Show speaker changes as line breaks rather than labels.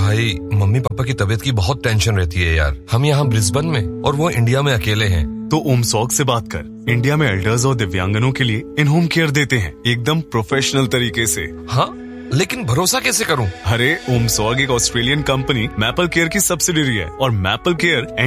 भाई mummy papa की तबीयत की बहुत टेंशन रहती है यार। हम यहाँ ब्रिस्बेन में और वो इंडिया में अकेले हैं।
तो ओमसॉग से बात कर। इंडिया में एल्डर्स और दिव्यांगनों के लिए इन होम केयर देते हैं एकदम प्रोफेशनल तरीके से।
हाँ, लेकिन भरोसा कैसे करूं?
अरे ओमसॉग एक ऑस्ट्रेलियन कंपनी मैपल केयर की सब्सिडियरी है और मैपल केयर